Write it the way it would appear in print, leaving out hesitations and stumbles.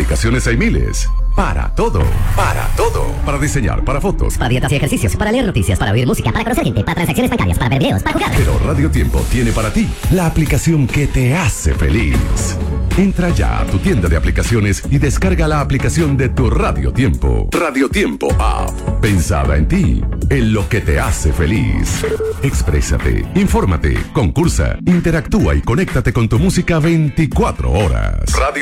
Aplicaciones hay miles. Para todo. Para diseñar, para fotos. Para dietas y ejercicios, para leer noticias, para oír música, para conocer gente, para transacciones bancarias, para ver videos, para jugar. Pero Radio Tiempo tiene para ti la aplicación que te hace feliz. Entra ya a tu tienda de aplicaciones y descarga la aplicación de tu Radio Tiempo. Radio Tiempo App. Pensada en ti, en lo que te hace feliz. Exprésate, infórmate, concursa, interactúa y conéctate con tu música 24 horas. Radio